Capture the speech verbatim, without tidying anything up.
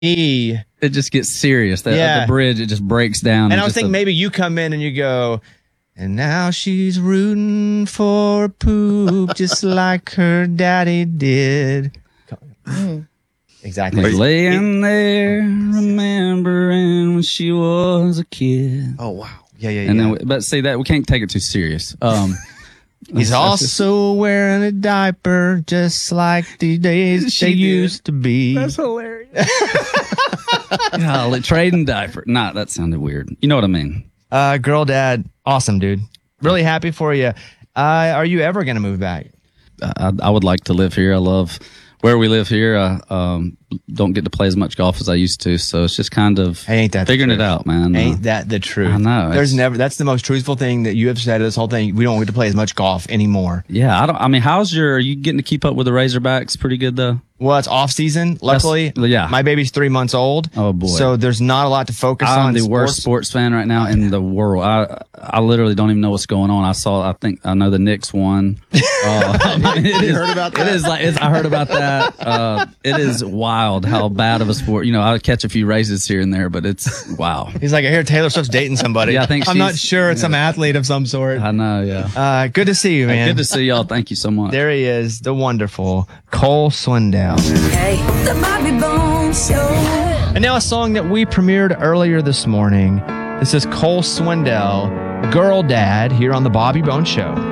E. It just gets serious. The, Yeah. the bridge, it just breaks down. And I was just thinking a- maybe you come in and you go, and now she's rooting for poop just like her daddy did. Exactly. He's laying there, remembering when she was a kid. Oh, wow. Yeah, yeah, And yeah. then, we- but see that we can't take it too serious. Um, He's that's- that's also wearing a diaper just like the days She they did. used to be. hilarious. Golly, trading diaper. Nah, that sounded weird. You know what I mean? Uh, girl dad, awesome, dude. Really happy for you. Uh, are you ever going to move back? I, I would like to live here. I love where we live here. I um, don't get to play as much golf as I used to, so it's just kind of Hey, ain't that the figuring it truth? out, man. Ain't Uh, that the truth? I know, There's it's- never. That's the most truthful thing that you have said. This whole thing. We don't get to play as much golf anymore. yeah, I don't. I mean, how's your? Are you getting to keep up with the Razorbacks pretty good though? Well, it's off season. Luckily, yeah. my baby's three months old. Oh, boy. So there's not a lot to focus on. I'm the sports. worst sports fan right now in the world. I I literally don't even know what's going on. I saw. I think I know the Knicks won. Uh, I mean, it is, heard about that? It is like it's, I heard about that. Uh, it is wild how bad of a sport. You know, I catch a few races here and there, but it's wow. He's like, I hear Taylor Swift's dating somebody. Yeah, I think I'm not she's- sure. It's some athlete of some sort. I know. Yeah. Uh, good to see you, man. Good to see y'all. Thank you so much. There he is, the wonderful Cole Swindell. Hey, the Bobby Bones Show. And now a song that we premiered earlier this morning. This is Cole Swindell, Girl Dad, here on the Bobby Bones Show.